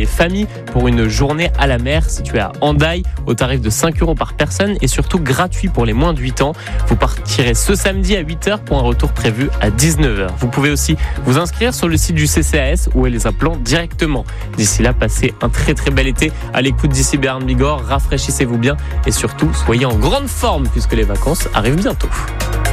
les familles pour une journée à la mer située à Hendaye au tarif de 5 € par personne et surtout gratuit pour les moins de 8 ans. Vous partirez ce samedi à 8h pour un retour prévu à 19h. Vous pouvez aussi vous inscrire sur le site du CCAS ou les appelant directement. D'ici là, passez un très très bel été à l'écoute d'ici Béarn Bigorre, rafraîchissez-vous bien et surtout soyez en grande forme puisque les vacances arrivent bientôt.